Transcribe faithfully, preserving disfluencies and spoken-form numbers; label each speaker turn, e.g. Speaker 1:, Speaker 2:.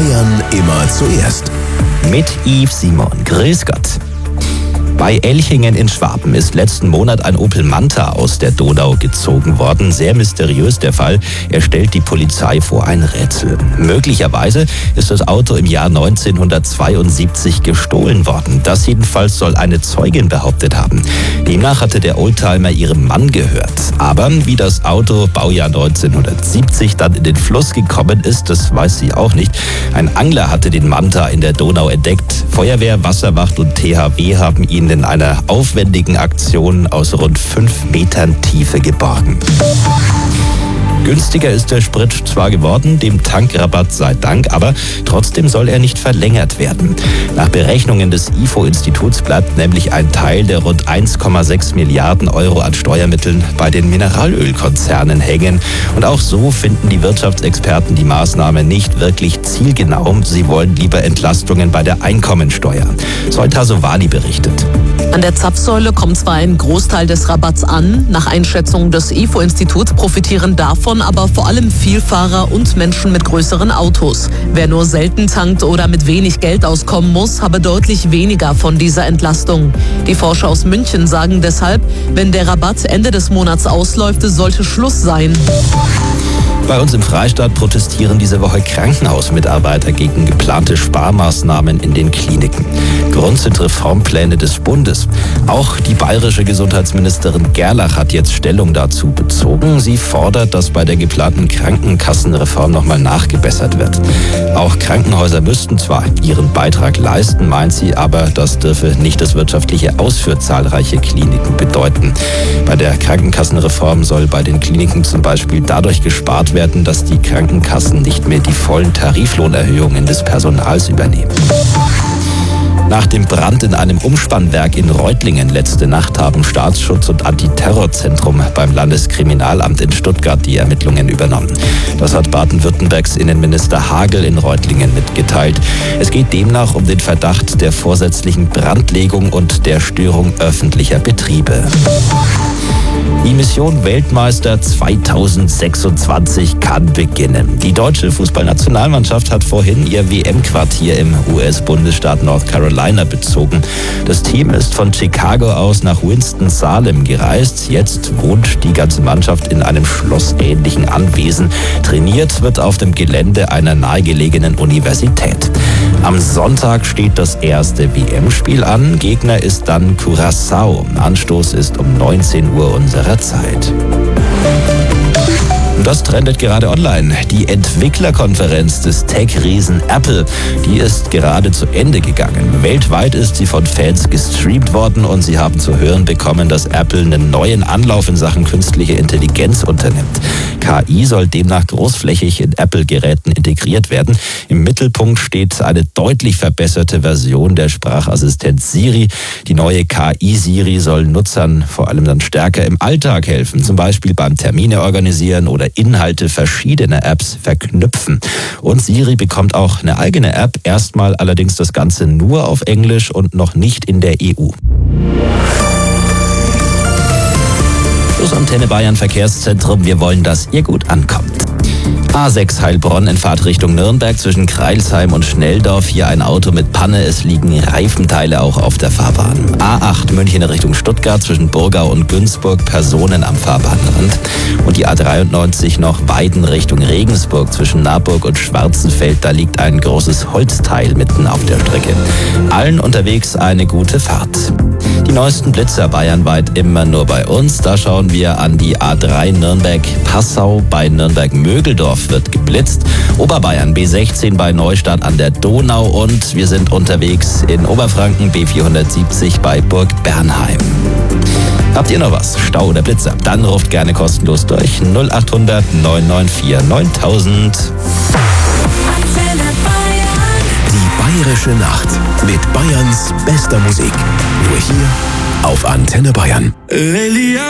Speaker 1: Bayern immer zuerst.
Speaker 2: Mit Yves Simon. Grüß Gott. Bei Elchingen in Schwaben ist letzten Monat ein Opel Manta aus der Donau gezogen worden. Sehr mysteriös der Fall. Er stellt die Polizei vor ein Rätsel. Möglicherweise ist das Auto im Jahr neunzehnhundertzweiundsiebzig gestohlen worden. Das jedenfalls soll eine Zeugin behauptet haben. Demnach hatte der Oldtimer ihrem Mann gehört. Aber wie das Auto Baujahr neunzehnhundertsiebzig dann in den Fluss gekommen ist, das weiß sie auch nicht. Ein Angler hatte den Manta in der Donau entdeckt. Feuerwehr, Wasserwacht und T H W haben ihn in einer aufwendigen Aktion aus rund fünf Metern Tiefe geborgen. Günstiger ist der Sprit zwar geworden, dem Tankrabatt sei Dank, aber trotzdem soll er nicht verlängert werden. Nach Berechnungen des I F O-Instituts bleibt nämlich ein Teil der rund eins Komma sechs Milliarden Euro an Steuermitteln bei den Mineralölkonzernen hängen. Und auch so finden die Wirtschaftsexperten die Maßnahme nicht wirklich zielgenau. Sie wollen lieber Entlastungen bei der Einkommensteuer. Solta Sowali berichtet.
Speaker 3: An der Zapfsäule kommt zwar ein Großteil des Rabatts an. Nach Einschätzung des I F O-Instituts profitieren davon aber vor allem Vielfahrer und Menschen mit größeren Autos. Wer nur selten tankt oder mit wenig Geld auskommen muss, habe deutlich weniger von dieser Entlastung. Die Forscher aus München sagen deshalb, wenn der Rabatt Ende des Monats ausläuft, sollte Schluss sein.
Speaker 2: Bei uns im Freistaat protestieren diese Woche Krankenhausmitarbeiter gegen geplante Sparmaßnahmen in den Kliniken. Grund sind Reformpläne des Bundes. Auch die bayerische Gesundheitsministerin Gerlach hat jetzt Stellung dazu bezogen. Sie fordert, dass bei der geplanten Krankenkassenreform nochmal nachgebessert wird. Auch Krankenhäuser müssten zwar ihren Beitrag leisten, meint sie, aber das dürfe nicht das wirtschaftliche Aus für zahlreiche Kliniken bedeuten. Bei der Krankenkassenreform soll bei den Kliniken zum Beispiel dadurch gespart werden, dass die Krankenkassen nicht mehr die vollen Tariflohnerhöhungen des Personals übernehmen. Nach dem Brand in einem Umspannwerk in Reutlingen letzte Nacht haben Staatsschutz und Antiterrorzentrum beim Landeskriminalamt in Stuttgart die Ermittlungen übernommen. Das hat Baden-Württembergs Innenminister Hagel in Reutlingen mitgeteilt. Es geht demnach um den Verdacht der vorsätzlichen Brandlegung und der Störung öffentlicher Betriebe. Die Mission Weltmeister zweitausendsechsundzwanzig kann beginnen. Die deutsche Fußballnationalmannschaft hat vorhin ihr W M-Quartier im U S-Bundesstaat North Carolina bezogen. Das Team ist von Chicago aus nach Winston-Salem gereist. Jetzt wohnt die ganze Mannschaft in einem schlossähnlichen Anwesen. Trainiert wird auf dem Gelände einer nahegelegenen Universität. Am Sonntag steht das erste W M-Spiel an. Gegner ist dann Curaçao. Anstoß ist um neunzehn Uhr unserer Zeit. Das trendet gerade online. Die Entwicklerkonferenz des Tech-Riesen Apple, die ist gerade zu Ende gegangen. Weltweit ist sie von Fans gestreamt worden und sie haben zu hören bekommen, dass Apple einen neuen Anlauf in Sachen künstliche Intelligenz unternimmt. K I soll demnach großflächig in Apple-Geräten integriert werden. Im Mittelpunkt steht eine deutlich verbesserte Version der Sprachassistenz Siri. Die neue K I-Siri soll Nutzern vor allem dann stärker im Alltag helfen, zum Beispiel beim Termine organisieren oder Inhalte verschiedener Apps verknüpfen. Und Siri bekommt auch eine eigene App, erstmal allerdings das Ganze nur auf Englisch und noch nicht in der E U. Das Antenne Bayern Verkehrszentrum, wir wollen, dass ihr gut ankommt. A sechs Heilbronn in Fahrt Richtung Nürnberg zwischen Kreilsheim und Schnelldorf. Hier ein Auto mit Panne. Es liegen Reifenteile auch auf der Fahrbahn. A acht München Richtung Stuttgart zwischen Burgau und Günzburg. Personen am Fahrbahnrand. Und die A dreiundneunzig noch Weiden Richtung Regensburg zwischen Naburg und Schwarzenfeld. Da liegt ein großes Holzteil mitten auf der Strecke. Allen unterwegs eine gute Fahrt. Die neuesten Blitzer bayernweit immer nur bei uns. Da schauen wir an die A drei Nürnberg-Passau. Bei Nürnberg-Mögeldorf wird geblitzt. Oberbayern B sechzehn bei Neustadt an der Donau. Und wir sind unterwegs in Oberfranken B vierhundertsiebzig bei Burg Bernheim. Habt ihr noch was? Stau oder Blitzer? Dann ruft gerne kostenlos durch null acht hundert neun neun vier neuntausend.
Speaker 1: Die Bayerische Nacht mit Bayerns bester Musik. Nur hier auf Antenne Bayern.